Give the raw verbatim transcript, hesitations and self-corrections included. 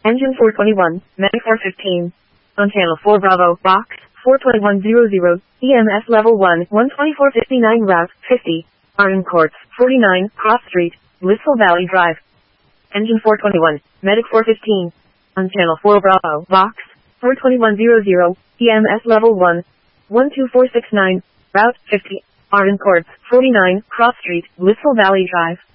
Engine four twenty-one, Medic four fifteen. On channel four Bravo, box, four twenty-one hundred, E M S level one, one twenty-four fifty-nine route, fifty. Arden Courts, forty-nine, Cross Street, Blissful Valley Drive. Engine four twenty-one, Medic four fifteen. On channel four Bravo, box, four twenty-one hundred, E M S level one, one two four six nine, route, fifty. Arden Courts, forty-nine, Cross Street, Blissful Valley Drive.